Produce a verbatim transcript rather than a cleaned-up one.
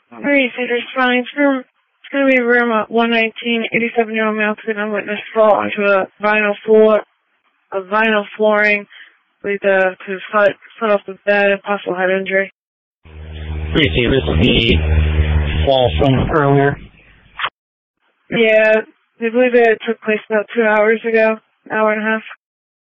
Three Cedar Spine. It's room. It's going to be room uh, one nineteen. eighty-seven-year-old male could unwitnessed fall onto a vinyl floor, a vinyl flooring, with uh, his foot, foot off the bed, possible head injury. Three C, this is the fall from earlier. Yeah, I believe it took place about two hours ago, hour and a half.